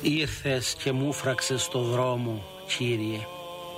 Ήρθες και μου φράξες στο δρόμο, Κύριε.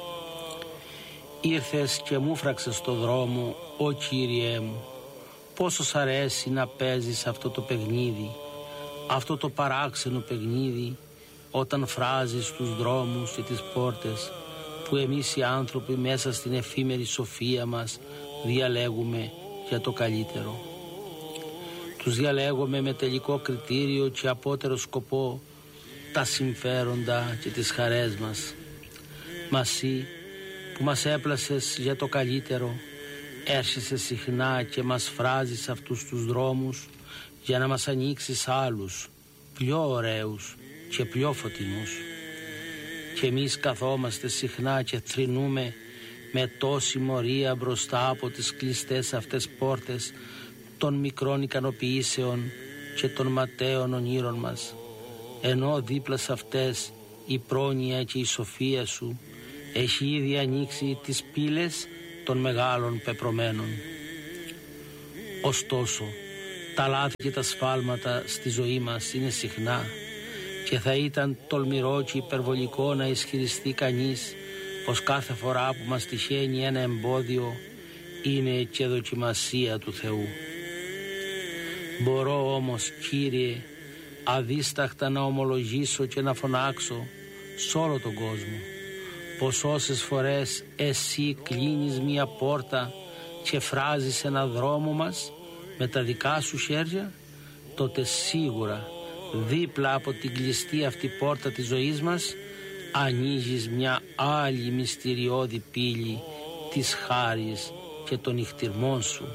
Ήρθες και μου φράξες στο δρόμο, ο Κύριέ μου. Πόσο σ' αρέσει να παίζεις αυτό το παιχνίδι, αυτό το παράξενο παιχνίδι, όταν φράζεις τους δρόμους και τις πόρτες που εμείς οι άνθρωποι μέσα στην εφήμερη σοφία μας διαλέγουμε για το καλύτερο. Τους διαλέγουμε με τελικό κριτήριο και απότερο σκοπό τα συμφέροντα και τις χαρές μας. Μα εσύ που μας έπλασες για το καλύτερο, έρχεσαι συχνά και μας φράζεις αυτούς τους δρόμους για να μας ανοίξεις άλλους, πιο ωραίους και πιο φωτεινούς. Και εμείς καθόμαστε συχνά και θρηνούμε με τόση μορία μπροστά από τις κλειστές αυτές πόρτες των μικρών ικανοποιήσεων και των ματαίων ονείρων μας, ενώ δίπλα σε αυτές η πρόνοια και η σοφία σου έχει ήδη ανοίξει τις πύλες των μεγάλων πεπρωμένων. Ωστόσο, τα λάθη και τα σφάλματα στη ζωή μας είναι συχνά και θα ήταν τολμηρό και υπερβολικό να ισχυριστεί κανείς πως κάθε φορά που μας τυχαίνει ένα εμπόδιο είναι και δοκιμασία του Θεού. Μπορώ όμως, Κύριε, αδίσταχτα να ομολογήσω και να φωνάξω σ' όλο τον κόσμο πως όσες φορές εσύ κλείνεις μια πόρτα και φράζεις ένα δρόμο μας με τα δικά σου χέρια, τότε σίγουρα δίπλα από την κλειστή αυτή πόρτα της ζωής μας ανοίγεις μια άλλη μυστηριώδη πύλη της χάρης και των νυχτηρμών σου.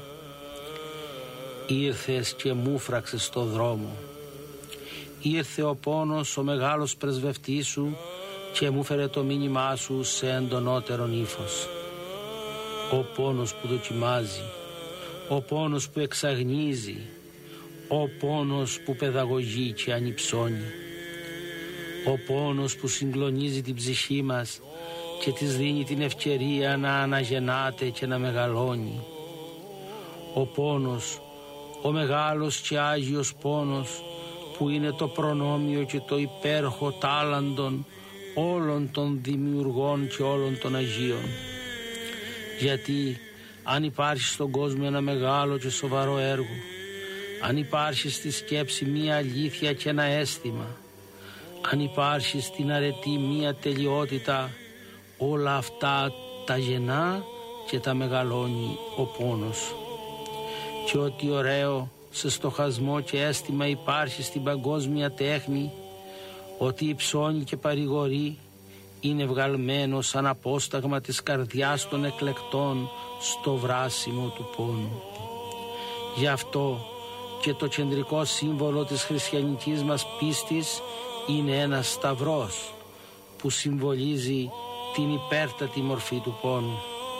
Ήρθες και μου φράξες στο δρόμο. Ήρθε ο πόνος, ο μεγάλος πρεσβευτής σου, και μου φέρε το μήνυμά σου σε εντονότερον ύφος. Ο πόνος που δοκιμάζει, ο πόνος που εξαγνίζει, ο πόνος που παιδαγωγεί και ανυψώνει, ο πόνος που συγκλονίζει την ψυχή μας και της δίνει την ευκαιρία να αναγεννάται και να μεγαλώνει. Ο πόνος, ο μεγάλος και άγιος πόνος που είναι το προνόμιο και το υπέροχο τάλαντον όλων των δημιουργών και όλων των Αγίων. Γιατί αν υπάρχει στον κόσμο ένα μεγάλο και σοβαρό έργο, αν υπάρχει στη σκέψη μία αλήθεια και ένα αίσθημα, αν υπάρχει στην αρετή μία τελειότητα, όλα αυτά τα γεννά και τα μεγαλώνει ο πόνος. Και ό,τι ωραίο σε στοχασμό και αίσθημα υπάρχει στην παγκόσμια τέχνη, ότι υψώνει και παρηγορεί, είναι βγαλμένο σαν απόσταγμα της καρδιάς των εκλεκτών στο βράσιμο του πόνου. Γι' αυτό και το κεντρικό σύμβολο της χριστιανικής μας πίστης είναι ένας σταυρός που συμβολίζει την υπέρτατη μορφή του πόνου.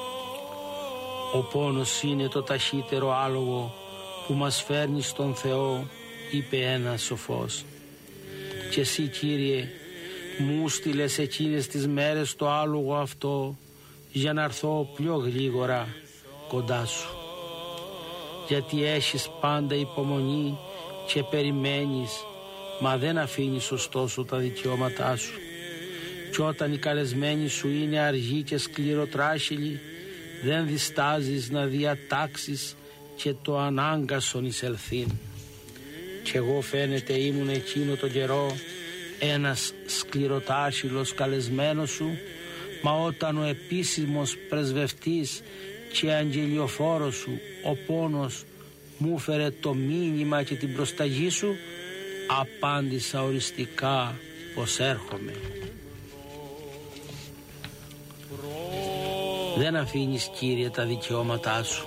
Ο πόνος είναι το ταχύτερο άλογο που μας φέρνει στον Θεό, είπε ένας σοφός. Και εσύ, Κύριε, μου στείλες εκείνες τις μέρες το άλογο αυτό για να έρθω πιο γλίγορα κοντά σου. Γιατί έχεις πάντα υπομονή και περιμένεις, μα δεν αφήνεις ωστόσο τα δικαιώματά σου. Και όταν οι καλεσμένοι σου είναι αργοί και σκληροτράχυλοι, δεν διστάζεις να διατάξεις και το ανάγκασον εισελθήν. Κι εγώ φαίνεται ήμουν εκείνο τον καιρό ένας σκληροτάχυλος καλεσμένος σου, μα όταν ο επίσημος πρεσβευτής και αγγελιοφόρος σου, ο πόνος, μου φέρε το μήνυμα και την προσταγή σου, απάντησα οριστικά πως έρχομαι. Δεν αφήνεις, Κύριε, τα δικαιώματά σου.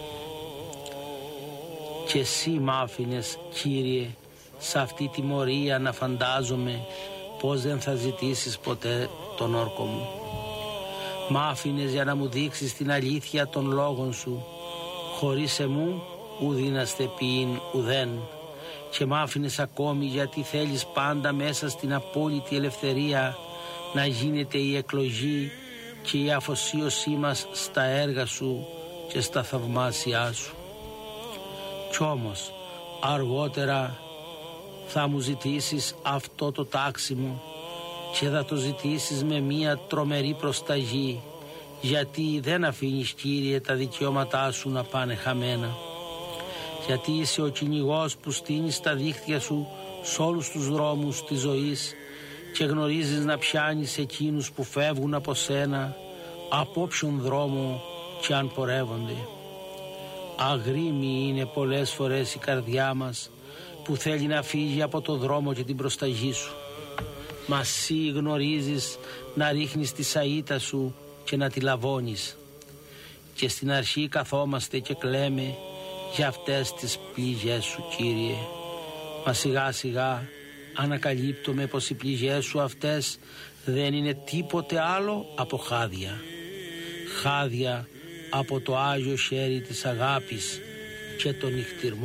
Και εσύ μ' άφηνες, Κύριε, σε αυτή τη μορία να φαντάζομαι πως δεν θα ζητήσεις ποτέ τον όρκο μου. Μ' άφηνες για να μου δείξεις την αλήθεια των λόγων σου, χωρίς εμού ουδήναστε ποιήν ουδέν. Και μ' άφηνες ακόμη γιατί θέλεις πάντα μέσα στην απόλυτη ελευθερία να γίνεται η εκλογή και η αφοσίωσή μας στα έργα σου και στα θαυμάσια σου. Κι όμως αργότερα θα μου ζητήσεις αυτό το τάξιμο και θα το ζητήσεις με μία τρομερή προσταγή, γιατί δεν αφήνεις, Κύριε, τα δικαιώματά σου να πάνε χαμένα. Γιατί είσαι ο κυνηγός που στείνεις τα δίχτυα σου σ' όλους τους δρόμους της ζωής και γνωρίζεις να πιάνεις εκείνους που φεύγουν από σένα, από όποιον δρόμο και αν πορεύονται. Αγρίμη είναι πολλές φορές η καρδιά μας που θέλει να φύγει από το δρόμο και την προσταγή σου. Μα εσύ γνωρίζεις να ρίχνεις τη σαΐτα σου και να τη λαβώνεις. Και στην αρχή καθόμαστε και κλαίμε για αυτές τις πληγές σου, Κύριε. Μα σιγά σιγά ανακαλύπτουμε πως οι πληγές σου αυτές δεν είναι τίποτε άλλο από χάδια. Χάδια από το Άγιο χέρι της αγάπης και τον νυχτηρμό.